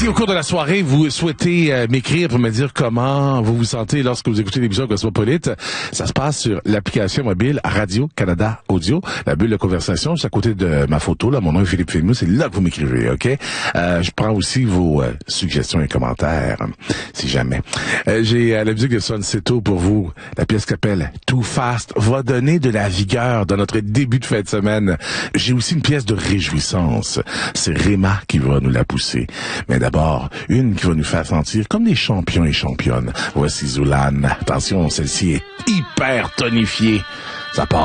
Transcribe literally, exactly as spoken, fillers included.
Si au cours de la soirée, vous souhaitez euh, m'écrire pour me dire comment vous vous sentez lorsque vous écoutez l'émission Cosmopolite, ça se passe sur l'application mobile Radio-Canada Audio, la bulle de conversation, c'est à côté de ma photo, là, mon nom est Philippe Fémou, c'est là que vous m'écrivez, OK? Euh, je prends aussi vos euh, suggestions et commentaires, si jamais. Euh, j'ai euh, la musique de Sonseto pour vous, la pièce qui s'appelle Too Fast, va donner de la vigueur dans notre début de fin de semaine. J'ai aussi une pièce de réjouissance, c'est Réma qui va nous la pousser. Mais d'abord, une qui va nous faire sentir comme des champions et championnes. Voici Zoulane. Attention, celle-ci est hyper tonifiée. Ça part.